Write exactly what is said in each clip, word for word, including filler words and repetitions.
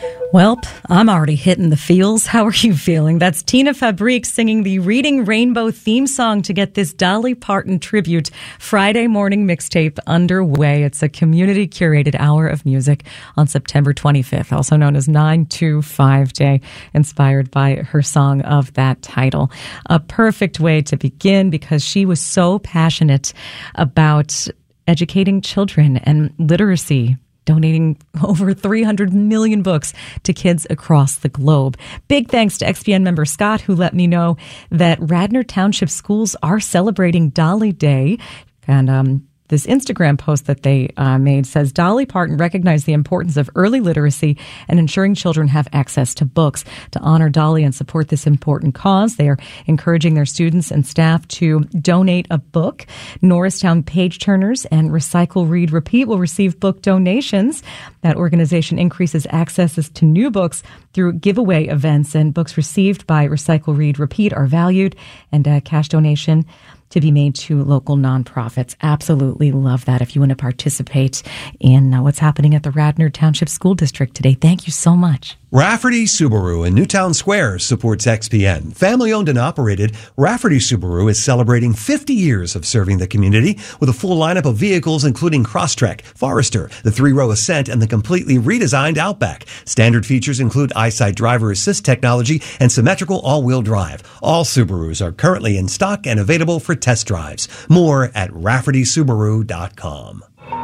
Welp, I'm already hitting the feels. How are you feeling? That's Tina Fabrique singing the Reading Rainbow theme song to get this Dolly Parton tribute Friday morning mixtape underway. It's a community-curated hour of music on September twenty-fifth, also known as nine two five Day, inspired by her song of that title. A perfect way to begin because she was so passionate about educating children and literacy, donating over three hundred million books to kids across the globe. Big thanks to X P N member Scott, who let me know that Radnor Township schools are celebrating Dolly Day. And um, this Instagram post that they uh, made says, Dolly Parton recognized the importance of early literacy and ensuring children have access to books. To honor Dolly and support this important cause, they are encouraging their students and staff to donate a book. Norristown Page Turners and Recycle, Read, Repeat will receive book donations. That organization increases access to new books through giveaway events, and books received by Recycle, Read, Repeat are valued, and a cash donation to be made to local nonprofits. Absolutely love that. If you want to participate in uh, what's happening at the Radnor Township School District today, thank you so much. Rafferty Subaru in Newtown Square supports X P N. Family owned and operated, Rafferty Subaru is celebrating fifty years of serving the community with a full lineup of vehicles including Crosstrek, Forester, the three-row Ascent, and the completely redesigned Outback. Standard features include EyeSight driver assist technology and symmetrical all-wheel drive. All Subarus are currently in stock and available for test drives. More at rafferty subaru dot com.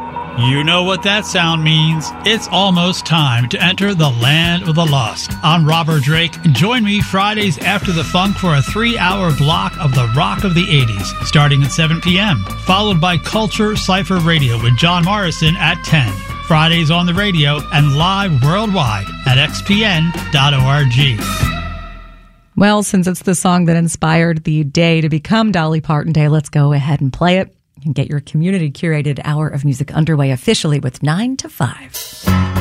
You know what that sound means. It's almost time to enter the land of the lost. I'm Robert Drake. Join me Fridays after the funk for a three-hour block of the rock of the eighties, starting at seven p.m., followed by Culture Cypher Radio with John Morrison at ten. Fridays on the radio and live worldwide at x p n dot org. Well, since it's the song that inspired the day to become Dolly Parton Day, let's go ahead and play it and get your community-curated hour of music underway officially with nine to five.